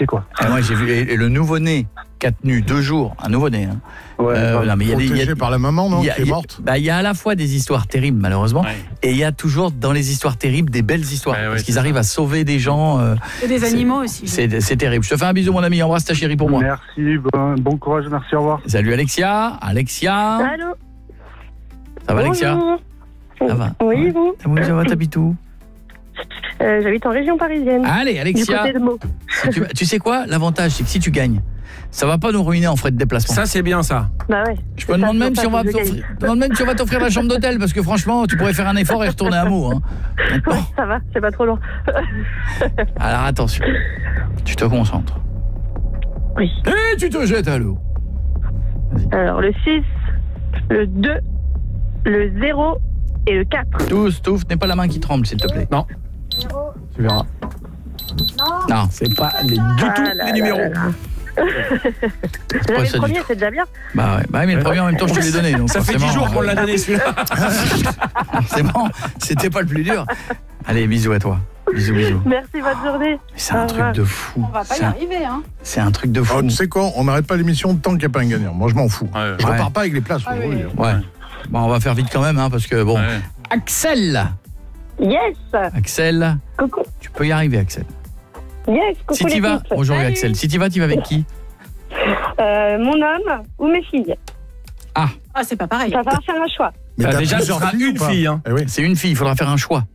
compliqué, quoi. Moi, j'ai vu et le nouveau-né qui a tenu 2 jours, un nouveau-né. Hein. Non, mais protégé par la maman, non, qui est morte. Il y a à la fois des histoires terribles, malheureusement, et il y a toujours dans les histoires terribles des belles histoires, parce qu'ils arrivent à sauver des gens. Et des animaux aussi. C'est terrible. Je te fais un bisou, mon ami. Embrasse ta chérie pour moi. Merci, bon courage, merci, au revoir. Salut Alexia. Allô. Ça va Alexia? Ça va. Oui, vous. Ça va, t'habites où? J'habite en région parisienne. Allez Alexia. Du côté de Meaux. Tu sais quoi? L'avantage, c'est que si tu gagnes, ça va pas nous ruiner en frais de déplacement. Ça, c'est bien ça. Bah ouais. Je me demande même si on va t'offrir la chambre d'hôtel, parce que franchement, tu pourrais faire un effort et retourner à Meaux. Hein. Ouais, ça va, c'est pas trop loin. Alors attention, tu te concentres. Oui. Et tu te jettes à l'eau. Alors le 6, le 2, le 0 et le 4. Touf, n'aie pas la main qui tremble, s'il te plaît. Non. Tu verras. Non, c'est pas du tout les numéros. J'avais le premier, c'est déjà bien. Bah ouais, mais le premier en même temps je te l'ai donné. Donc ça fait 10 jours qu'on l'a donné celui-là. C'est bon, c'était pas le plus dur. Allez, bisous à toi. Bisous. Merci, bonne journée. C'est un truc de fou. On va pas y arriver, hein. C'est un truc de fou. Oh, tu sais quoi, on n'arrête pas l'émission tant qu'il n'y a pas un gagnant. Moi, je m'en fous. Je repars pas avec les places. Ouais. Bon, on va faire vite quand même, hein, parce que bon. Ouais. Axel. Yes. Axel. Coucou. Tu peux y arriver, Axel. Yes, coucou. Si tu vas, bonjour Axel. Si tu vas avec qui? Mon homme ou mes filles. Ah, c'est pas pareil. Ça va faire un choix. Mais déjà, ce sera une fille. Hein. C'est une fille, il faudra faire un choix.